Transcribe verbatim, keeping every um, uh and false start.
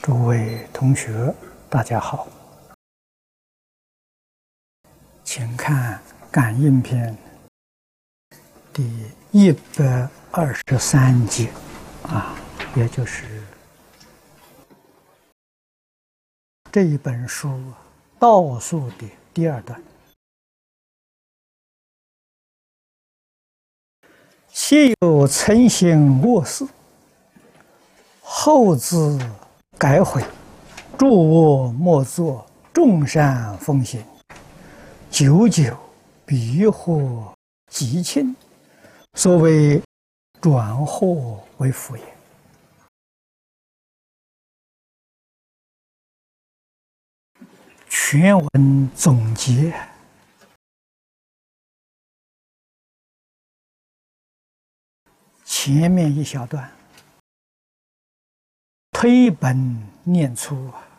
诸位同学，大家好，请看《感应篇》第一百二十三节，啊，也就是这一本书倒数的第二段。昔有曾行恶事，后自改悔，诸恶莫作，众善奉行，久久必获极庆，所谓转祸为福也。全文总结，前面一小段推本念粗啊，